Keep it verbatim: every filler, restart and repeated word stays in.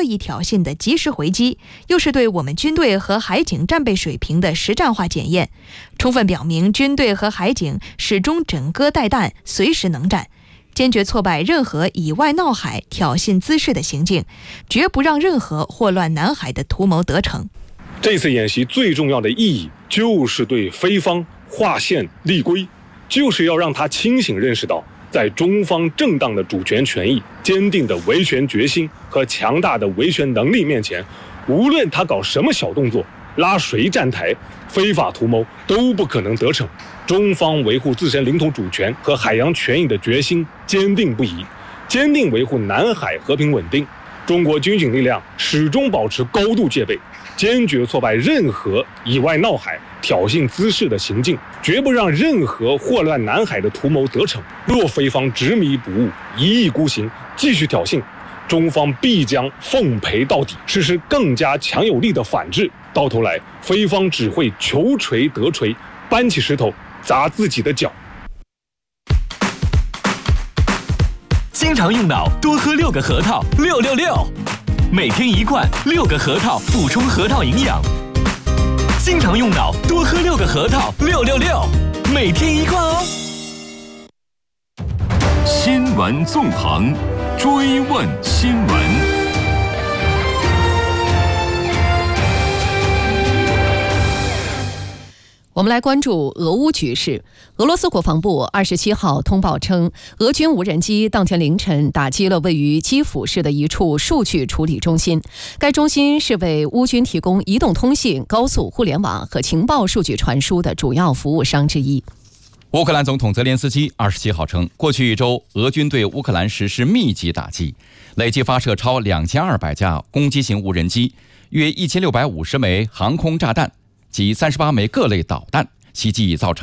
恶意挑衅的及时回击，又是对我们军队和海警战备水平的实战化检验，充分表明军队和海警始终枕戈待旦，随时能战，坚决挫败任何以外闹海、挑衅滋事的行径，绝不让任何祸乱南海的图谋得逞。 这次演习最重要的意义，就是对菲方划线立规，就是要让他清醒认识到，在中方正当的主权权益、坚定的维权决心和强大的维权能力面前，无论他搞什么小动作，拉谁站台，非法图谋都不可能得逞。中方维护自身领土主权和海洋权益的决心坚定不移，坚定维护南海和平稳定。中国军警力量始终保持高度戒备，坚决挫败任何以外闹海、挑衅滋事的行径，绝不让任何祸乱南海的图谋得逞。若菲方执迷不悟、一意孤行，继续挑衅，中方必将奉陪到底，实施更加强有力的反制。到头来，菲方只会求锤得锤，搬起石头砸自己的脚。 经常用脑，多喝六个核桃，六六六。每天一罐，六个核桃，补充核桃营养。经常用脑，多喝六个核桃，六六六。每天一罐哦。 新闻纵横，追问新闻。 我们来关注俄乌局势。俄罗斯国防部二十七号通报称，俄军无人机当天凌晨打击了位于基辅市的一处数据处理中心。该中心是为乌军提供移动通信、高速互联网和情报数据传输的主要服务商之一。 乌克兰总统泽连斯基二十七号称，过去一周，俄军对乌克兰实施密集打击，累计发射超两千二百架攻击型无人机，约一千六百五十枚航空炸弹及三十八枚各类导弹，袭击已造成